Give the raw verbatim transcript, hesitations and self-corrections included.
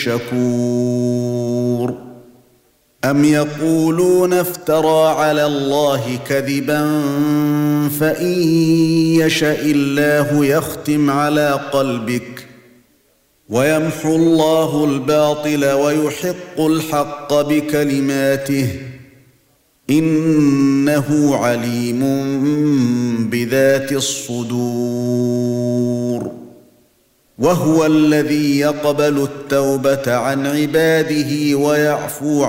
شكور أم يقولون افترى على الله كذبا فإن يشأ الله يختم على قلبك ويمحو الله الباطل ويحق الحق بكلماته إنه عليم بذات الصدور وهو الذي يقبل التوبة عن عباده ويعفو